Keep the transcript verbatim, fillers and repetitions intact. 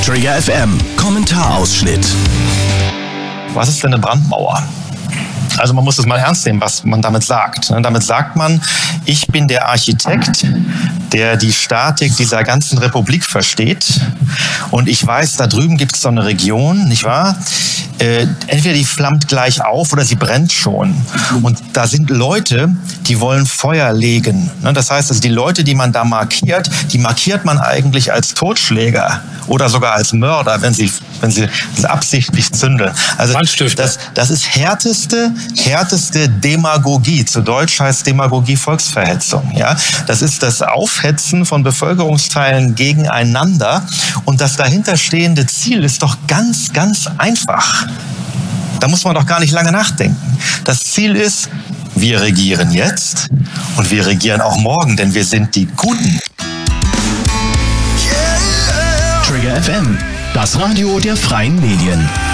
Trigger F M, Kommentarausschnitt. Was ist denn eine Brandmauer? Also man muss es mal ernst nehmen, was man damit sagt. Damit sagt man, ich bin der Architekt, der die Statik dieser ganzen Republik versteht. Und ich weiß, da drüben gibt es so eine Region, nicht wahr? Äh, entweder die flammt gleich auf oder sie brennt schon. Und da sind Leute, die wollen Feuer legen. Das heißt, also die Leute, die man da markiert, die markiert man eigentlich als Totschläger oder sogar als Mörder, wenn sie, wenn sie absichtlich zündeln. Also das, das ist härteste, härteste Demagogie. Zu Deutsch heißt Demagogie Volksverhetzung. Ja? Das ist das Aufhetzen von Bevölkerungsteilen gegeneinander. Und das dahinterstehende Ziel ist doch ganz, ganz einfach. Da muss man doch gar nicht lange nachdenken. Das Ziel ist, wir regieren jetzt und wir regieren auch morgen, denn wir sind die Guten. Trigger F M, das Radio der freien Medien.